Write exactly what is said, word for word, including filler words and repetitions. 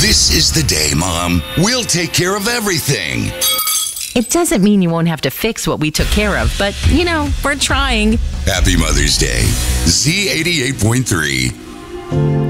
This is the day, Mom. We'll take care of everything. It doesn't mean you won't have to fix what we took care of, but, you know, we're trying. Happy Mother's Day. Z eighty-eight point three.